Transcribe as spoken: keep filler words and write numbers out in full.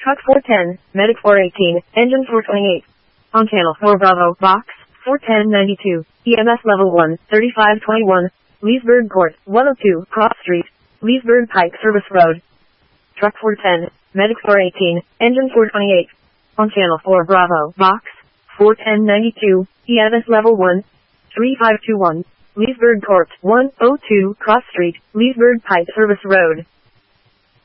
Truck four ten, Medic four eighteen, Engine four twenty-eight. On Channel four Bravo, Box, four ten ninety-two, E M S Level one, thirty-five twenty-one, Leesburg Court, one oh two, Cross Street, Leesburg Pike Service Road. Truck four ten, Medic four eighteen, Engine four twenty-eight. On Channel four Bravo, Box, four ten ninety-two, E M S Level one, thirty-five twenty-one, Leesburg Court, one oh two, Cross Street, Leesburg Pike Service Road.